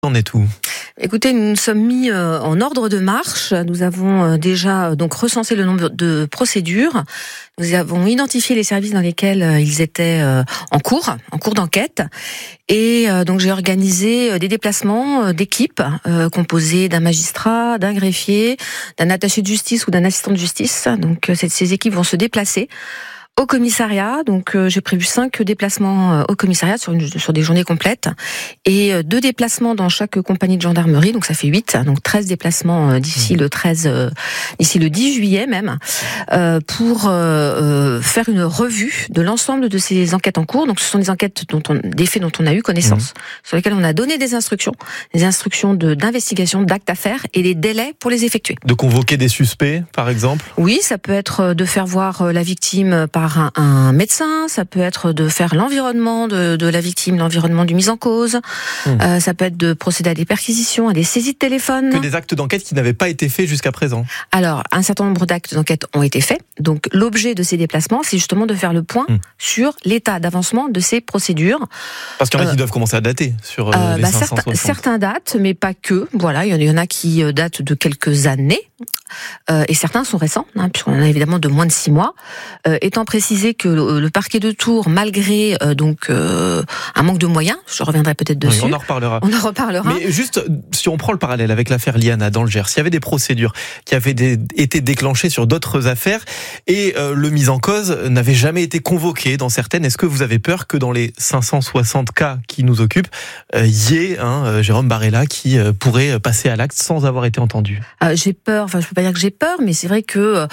On est où ? Écoutez, nous nous sommes mis en ordre de marche. Nous avons déjà donc recensé le nombre de procédures. Nous avons identifié les services dans lesquels ils étaient en cours d'enquête. Et donc j'ai organisé des déplacements d'équipes composées d'un magistrat, d'un greffier, d'un attaché de justice ou d'un assistant de justice. Donc ces équipes vont se déplacer au commissariat, donc j'ai prévu 5 déplacements au commissariat sur des journées complètes et 2 déplacements dans chaque compagnie de gendarmerie, donc ça fait 8, donc 13 déplacements d'ici le 10 juillet même, pour faire une revue de l'ensemble de ces enquêtes en cours. Donc ce sont des enquêtes des faits dont on a eu connaissance, sur lesquels on a donné des instructions d'investigation, d'actes à faire et des délais pour les effectuer. De convoquer des suspects, par exemple ? Oui, ça peut être de faire voir la victime par un médecin, ça peut être de faire l'environnement de la victime, l'environnement du mis en cause, ça peut être de procéder à des perquisitions, à des saisies de téléphone. Que des actes d'enquête qui n'avaient pas été faits jusqu'à présent. Alors, un certain nombre d'actes d'enquête ont été faits, donc l'objet de ces déplacements, c'est justement de faire le point sur l'état d'avancement de ces procédures. Parce qu'il y en a qui doivent commencer à dater sur les 560. Certains datent, mais pas que. Voilà, il y en a qui datent de quelques années. Et certains sont récents, puisqu'on en a évidemment de moins de 6 mois. Étant précisé que le parquet de Tours, malgré un manque de moyens, je reviendrai peut-être dessus. Oui, on en reparlera. Mais juste, si on prend le parallèle avec l'affaire Liana dans le Gers, s'il y avait des procédures qui avaient été déclenchées sur d'autres affaires et le mis en cause n'avait jamais été convoqué dans certaines, est-ce que vous avez peur que dans les 560 cas qui nous occupent, y ait Jérôme Barella qui pourrait passer à l'acte sans avoir été entendu ? J'ai peur, je peux pas dire que j'ai peur, mais c'est vrai que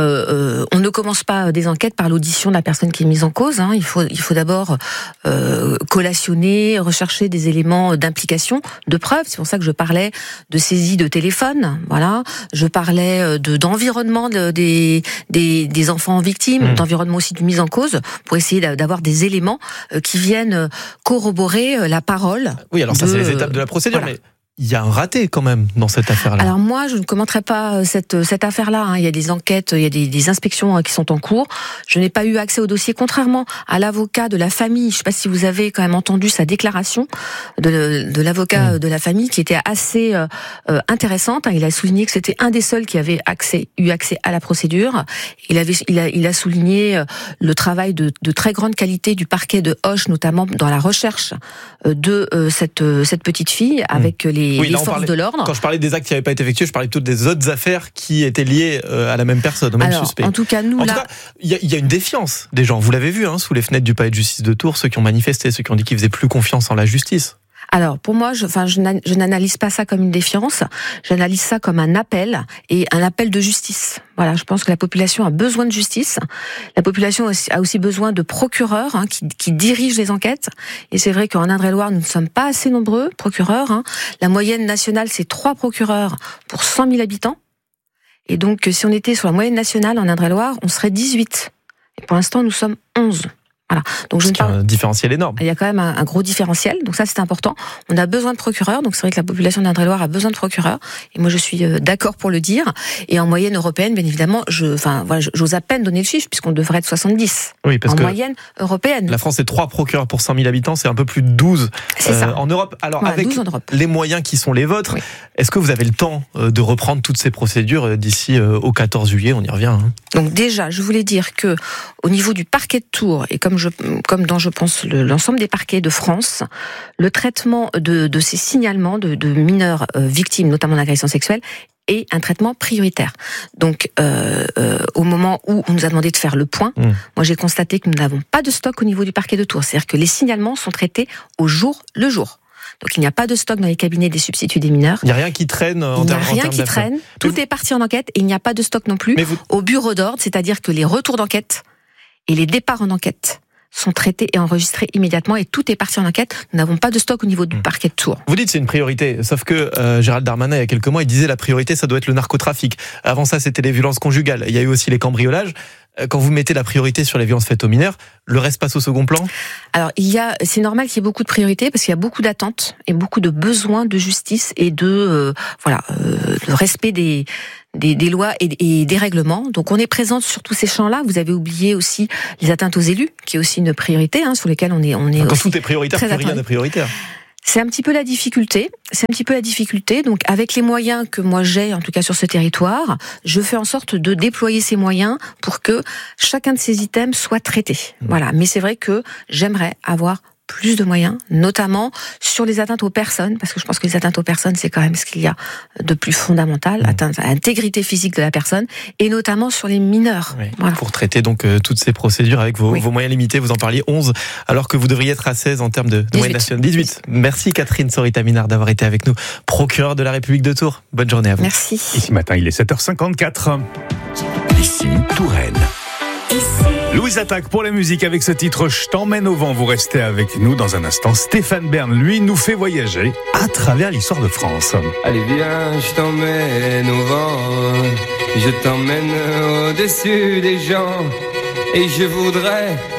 on ne commence pas des enquêtes par l'audition de la personne qui est mise en cause. Il faut d'abord collationner, rechercher des éléments d'implication, de preuve. C'est pour ça que je parlais de saisie de téléphone. Voilà, je parlais d'environnement des enfants victimes, d'environnement aussi du mis en cause, pour essayer d'avoir des éléments qui viennent corroborer la parole. Oui, alors ça c'est les étapes de la procédure, voilà. Mais il y a un raté quand même dans cette affaire-là. Alors moi, je ne commenterai pas cette affaire-là. Il y a des enquêtes, il y a des inspections qui sont en cours. Je n'ai pas eu accès au dossier, contrairement à l'avocat de la famille. Je ne sais pas si vous avez quand même entendu sa déclaration de l'avocat de la famille, qui était assez intéressante. Il a souligné que c'était un des seuls qui avait eu accès à la procédure. Il a souligné le travail de très grande qualité du parquet de Auch, notamment dans la recherche de cette petite fille avec les forces de l'ordre. Quand je parlais des actes qui n'avaient pas été effectués, je parlais plutôt des autres affaires qui étaient liées à la même personne, au même suspect. En tout cas, il y a une défiance des gens. Vous l'avez vu sous les fenêtres du palais de justice de Tours, ceux qui ont manifesté, ceux qui ont dit qu'ils faisaient plus confiance en la justice. Alors, pour moi, je n'analyse pas ça comme une défiance, j'analyse ça comme un appel, et un appel de justice. Voilà, je pense que la population a besoin de justice. La population a aussi besoin de procureurs qui dirigent les enquêtes. Et c'est vrai qu'en Indre-et-Loire, nous ne sommes pas assez nombreux, procureurs. La moyenne nationale, c'est 3 procureurs pour 100 000 habitants. Et donc, si on était sur la moyenne nationale en Indre-et-Loire, on serait 18. Et pour l'instant, nous sommes 11. Voilà. Donc c'est un différentiel énorme. Il y a quand même un gros différentiel, donc ça c'est important. On a besoin de procureurs, donc c'est vrai que la population d'Indre-et-Loire a besoin de procureurs, et moi je suis d'accord pour le dire. Et en moyenne européenne, bien évidemment, j'ose à peine donner le chiffre, puisqu'on devrait être 70. Oui, parce en que moyenne européenne. La France est 3 procureurs pour 100 000 habitants, c'est un peu plus de 12 en Europe. Alors voilà, avec les moyens qui sont les vôtres, est-ce que vous avez le temps de reprendre toutes ces procédures d'ici au 14 juillet ? On y revient. Donc déjà, je voulais dire que au niveau du parquet de Tours, et comme dans je pense l'ensemble des parquets de France, le traitement de ces signalements de mineurs victimes, notamment d'agressions sexuelles, est un traitement prioritaire. Donc, au moment où on nous a demandé de faire le point, moi j'ai constaté que nous n'avons pas de stock au niveau du parquet de Tours. C'est-à-dire que les signalements sont traités au jour le jour. Donc il n'y a pas de stock dans les cabinets des substituts des mineurs. Il n'y a rien qui traîne en termes d'affaires. Il n'y a rien qui traîne. Tout est parti en enquête et il n'y a pas de stock non plus au bureau d'ordre, c'est-à-dire que les retours d'enquête et les départs en enquête sont traités et enregistrés immédiatement, et tout est parti en enquête. Nous n'avons pas de stock au niveau du parquet de Tours. Vous dites c'est une priorité, sauf que Gérald Darmanin, il y a quelques mois, il disait la priorité, ça doit être le narcotrafic. Avant ça, c'était les violences conjugales. Il y a eu aussi les cambriolages. Quand vous mettez la priorité sur les violences faites aux mineurs, le reste passe au second plan ? Alors, c'est normal qu'il y ait beaucoup de priorités, parce qu'il y a beaucoup d'attentes et beaucoup de besoins de justice et de respect des lois et des règlements. Donc on est présente sur tous ces champs-là. Vous avez oublié aussi les atteintes aux élus, qui est aussi une priorité, sur lesquelles on est quand aussi tout est prioritaire, plus rien n'est prioritaire. C'est un petit peu la difficulté. Donc, avec les moyens que moi j'ai, en tout cas sur ce territoire, je fais en sorte de déployer ces moyens pour que chacun de ces items soit traité. Voilà. Mais c'est vrai que j'aimerais avoir plus de moyens, notamment sur les atteintes aux personnes, parce que je pense que les atteintes aux personnes, c'est quand même ce qu'il y a de plus fondamental, atteinte à l'intégrité physique de la personne, et notamment sur les mineurs. Oui, voilà. Pour traiter donc toutes ces procédures avec vos moyens limités, vous en parliez 11, alors que vous devriez être à 16 en termes de moyens nationaux. 18. Merci Catherine Sorita-Minard d'avoir été avec nous, procureure de la République de Tours. Bonne journée à vous. Merci. Et ce matin, il est 7h54. Ici, Touraine. Louise attaque pour la musique avec ce titre « Je t'emmène au vent ». Vous restez avec nous dans un instant. Stéphane Bern, lui, nous fait voyager à travers l'histoire de France. Allez viens, je t'emmène au vent, je t'emmène au-dessus des gens, et je voudrais